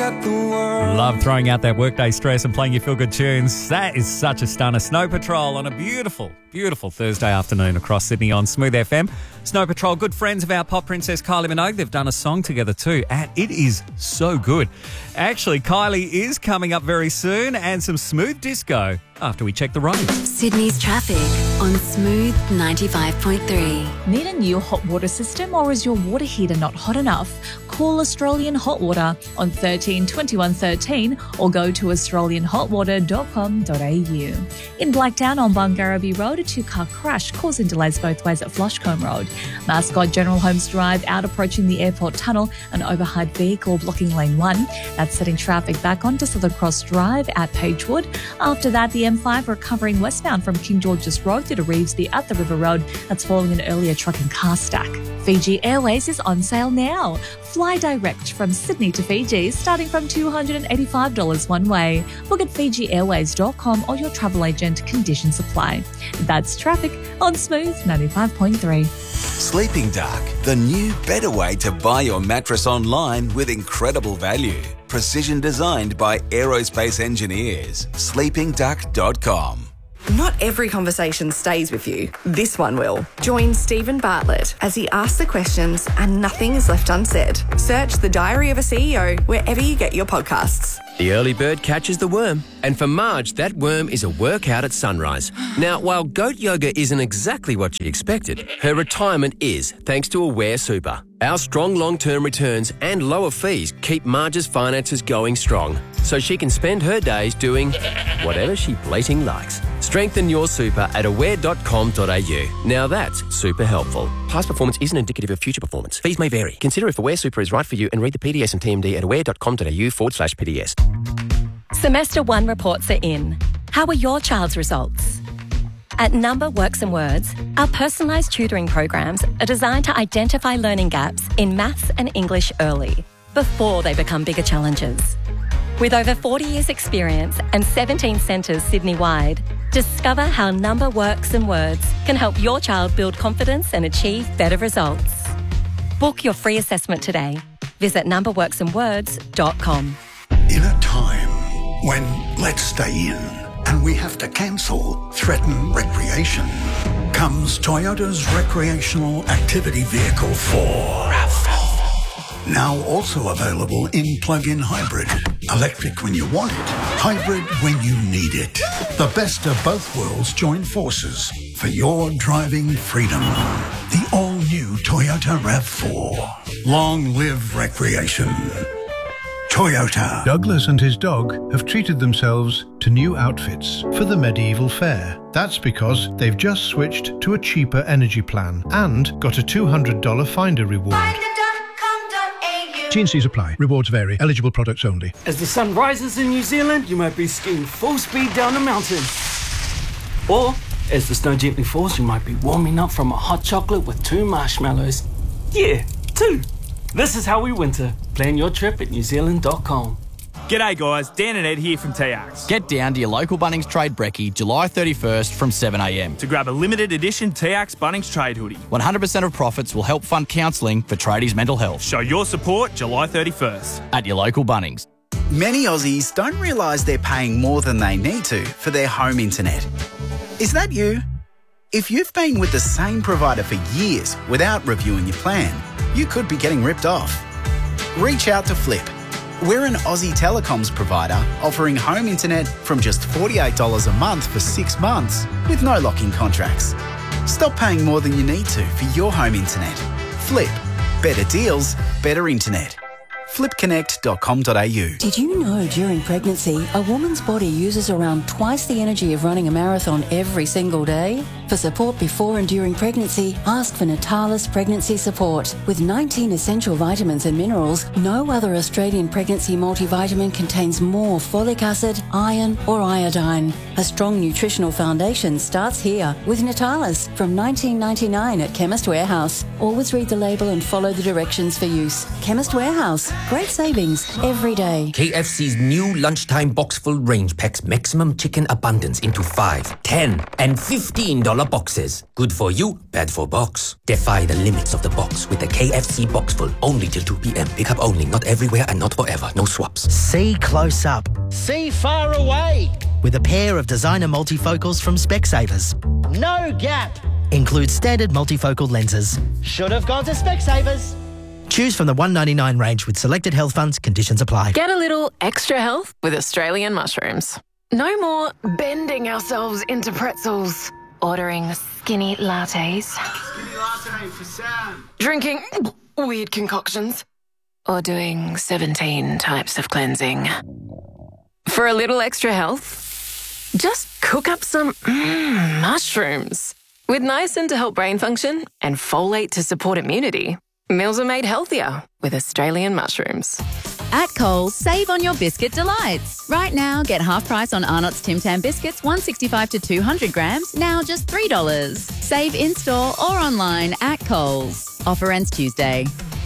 at the world. Love throwing out that workday stress and playing your feel-good tunes. That is such a stunner. Snow Patrol on a beautiful, beautiful Thursday afternoon across Sydney on Smooth FM. Snow Patrol, good friends of our pop princess Kylie Minogue. They've done a song together too, and it is so good. Actually, Kylie is coming up very soon, and some smooth disco after we check the roads. Sydney's traffic on Smooth 95.3. Need a new hot water system, or is your water heater not hot enough? Call Australian Hot Water on 13 21 13 or go to australianhotwater.com.au. In Blacktown on Bungarraby Road, a two-car crash causing delays both ways at Flushcombe Road. Mascot General Holmes Drive out approaching the airport tunnel, an overhead vehicle blocking lane 1. That's setting traffic back onto Southern Cross Drive at Pagewood. After that, the M5 recovering westbound from King George's Road through to Revesby at the River Road. That's following an earlier truck and car stack. Fiji Airways is on sale now. Fly direct from Sydney to Fiji starting from $285 one way. Book at FijiAirways.com or your travel agent. Conditions apply. That's traffic on Smooth 95.3. Sleeping Dark, the new, better way to buy your mattress online with incredible value. Precision designed by aerospace engineers. SleepingDuck.com. Not every conversation stays with you. This one will. Join Stephen Bartlett as he asks the questions and nothing is left unsaid. Search The Diary of a CEO wherever you get your podcasts. The early bird catches the worm. And for Marge, that worm is a workout at sunrise. Now, while goat yoga isn't exactly what she expected, her retirement is, thanks to Aware Super. Our strong long-term returns and lower fees keep Marge's finances going strong, so she can spend her days doing whatever she blating likes. Strengthen your super at aware.com.au. Now that's super helpful. Past performance isn't indicative of future performance. Fees may vary. Consider if Aware Super is right for you and read the PDS and TMD at aware.com.au/PDS. Semester 1 reports are in. How are your child's results? At Number Works and Words, our personalised tutoring programs are designed to identify learning gaps in maths and English early, before they become bigger challenges. With over 40 years' experience and 17 centres Sydney-wide, discover how Number Works and Words can help your child build confidence and achieve better results. Book your free assessment today. Visit numberworksandwords.com. In a time when let's stay in and we have to cancel threaten recreation, comes Toyota's recreational activity vehicle 4. Now also available in plug-in hybrid. Electric when you want it, hybrid when you need it. The best of both worlds join forces for your driving freedom. The all-new Toyota RAV4. Long live recreation. Toyota. Douglas and his dog have treated themselves to new outfits for the medieval fair. That's because they've just switched to a cheaper energy plan and got a $200 Finder reward. T&Cs apply. Rewards vary. Eligible products only. As the sun rises in New Zealand, you might be skiing full speed down a mountain. Or, as the snow gently falls, you might be warming up from a hot chocolate with 2 marshmallows. Yeah, 2. This is how we winter. Plan your trip at newzealand.com. G'day guys, Dan and Ed here from TX. Get down to your local Bunnings Trade Brekkie July 31st from 7am to grab a limited edition TX Bunnings Trade hoodie. 100% of profits will help fund counselling for tradies' mental health. Show your support July 31st. At your local Bunnings. Many Aussies don't realise they're paying more than they need to for their home internet. Is that you? If you've been with the same provider for years without reviewing your plan, you could be getting ripped off. Reach out to Flip. We're an Aussie telecoms provider offering home internet from just $48 a month for 6 months with no lock-in contracts. Stop paying more than you need to for your home internet. Flip. Better deals, better internet. flipconnect.com.au. Did you know during pregnancy, a woman's body uses around twice the energy of running a marathon every single day? For support before and during pregnancy, ask for Natalis Pregnancy Support. With 19 essential vitamins and minerals, no other Australian pregnancy multivitamin contains more folic acid, iron or iodine. A strong nutritional foundation starts here with Natalis from $19.99 at Chemist Warehouse. Always read the label and follow the directions for use. Chemist Warehouse. Great savings every day. KFC's new lunchtime box full range packs maximum chicken abundance into $5, $10 and $15 smaller boxes. Good for you, bad for box. Defy the limits of the box with the KFC Boxful. Only till 2 p.m. Pick up only, not everywhere and not forever. No swaps. See close up. See far away. With a pair of designer multifocals from Specsavers. No gap. Includes standard multifocal lenses. Should have gone to Specsavers. Choose from the $199 range with selected health funds. Conditions apply. Get a little extra health with Australian mushrooms. No more bending ourselves into pretzels. Ordering skinny lattes. Skinny latte for Sam. Drinking weird concoctions. Or doing 17 types of cleansing. For a little extra health, just cook up some mushrooms. With niacin to help brain function and folate to support immunity, meals are made healthier with Australian mushrooms. At Coles, save on your biscuit delights. Right now, get half price on Arnott's Tim Tam biscuits, 165 to 200 grams, now just $3. Save in-store or online at Coles. Offer ends Tuesday.